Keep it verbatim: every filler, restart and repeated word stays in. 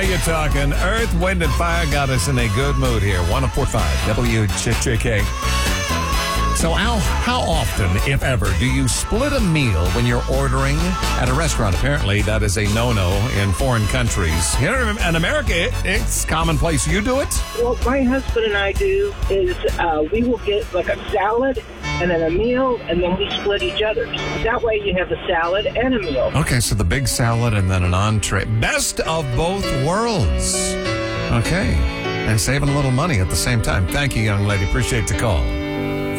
you talking? Earth, Wind, and Fire got us in a good mood here. one oh four point five W J K. So, Al, how often, if ever, do you split a meal when you're ordering at a restaurant? Apparently, that is a no-no in foreign countries. Here in America, it, it's commonplace. You do it? What my husband and I do is uh, we will get like a salad and then a meal, and then we split each other's. That way you have a salad and a meal. Okay, so the big salad and then an entree. Best of both worlds. Okay. And saving a little money at the same time. Thank you, young lady. Appreciate the call.